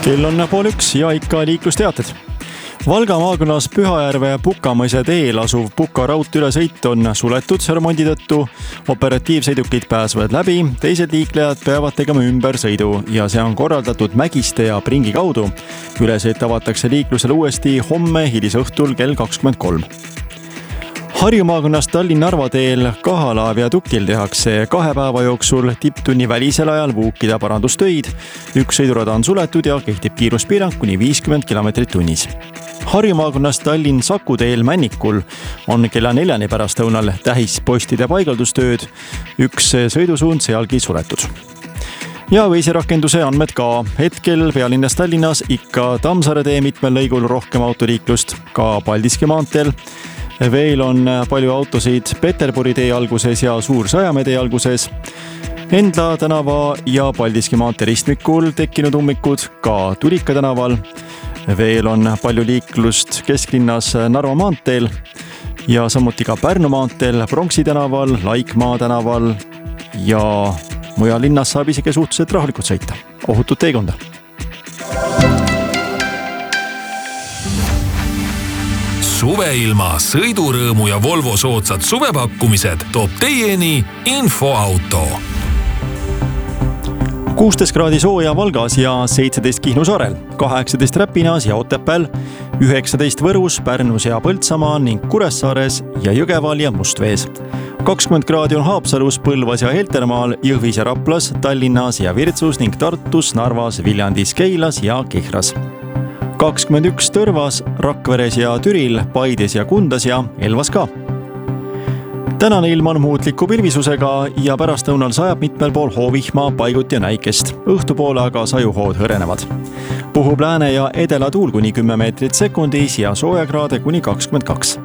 Kell on 12:30 ja ikka liiklusteated. Valga maakonnas Pühajärve Pukamõisa teel asuv Puka raudteeülesõit on suletud remondi tõttu. Operatiivsõidukid pääsevad läbi, teised liiklejad peavad tegema ümbersõidu ja see on korraldatud Mägiste ja Pringi kaudu. Ülesõit avatakse liiklusele uuesti homme hilisõhtul kell 23. Harju maakonnas Tallinn-Narva teel Kahala viadukil tehakse 2 päeva jooksul tipptunni välisel ajal vuukida parandustöid. Üks sõidurada on suletud ja kehtib kiiruspiirang kuni 50 km tunnis. Harju maakonnas Tallinn-Saku teel Männikul on kella 4 pärastlõunal tähispostide paigaldustööd. Üks sõidusuund sealgi suletud. Ja veisirakenduse andmed ka. Hetkel pealinnas Tallinnas ikka Tammsaare tee mitmel lõigul rohkem autoliiklust, ka Paldiski maanteel. Veel on palju autosid Peterburi tee alguses ja Suur-Sõjamäe tee alguses. Endla tänava ja Paldiski maantee ristmikul tekkinud ummikud ka Tulika tänaval. Veel on palju liiklust kesklinnas Narva maanteel ja samuti ka Pärnu maanteel Pronksi tänaval, Laikmaa tänaval ja mujal linnas saab isegi suhteliselt rahulikult sõita. Ohutut teekonda! Suveilma, sõidurõõmu ja Volvo soodsad suvepakkumised toob teieni Infoauto. 16 kraadi sooja Valgas ja 17 Kihnu saarel, 18 Räpinas ja Otepääl, 19 Võrus, Pärnus ja Põltsamaa ning Kuressaares ja Jõgeval ja Mustvees. 20 kraadi on Haapsalus, Põlvas ja Heltermaal, Jõhvis ja Raplas, Tallinnas ja Virtsus ning Tartus, Narvas, Viljandis, Keilas ja Kihras. 21 Tõrvas, Rakveres ja Türil, Paides ja Kundas ja Elvas ka. Tänane ilm on muutliku pilvisusega ja pärastlõunal sajab mitmel pool hoovihma, paiguti ja näikest. Õhtupoole aga sajuhood hõrenevad. Puhub lääne ja edela tuul kuni 10 meetrit sekundis ja soojakraade kuni 22.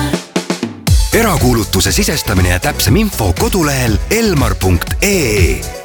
Erakuulutuse sisestamine ja täpsem info kodulehel elmar.ee